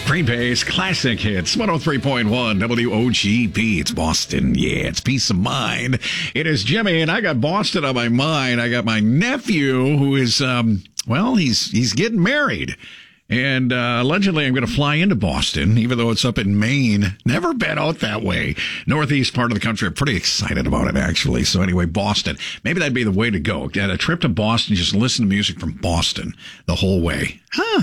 Green Bay's classic hits, 103.1 WOGP. It's Boston. Yeah, it's peace of mind. It is Jimmy, and I got Boston on my mind. I got my nephew who is, he's getting married. And allegedly, I'm going to fly into Boston, even though it's up in Maine. Never been out that way. Northeast part of the country. I'm pretty excited about it, actually. So anyway, Boston. Maybe that'd be the way to go. Get a trip to Boston, just listen to music from Boston the whole way. Huh.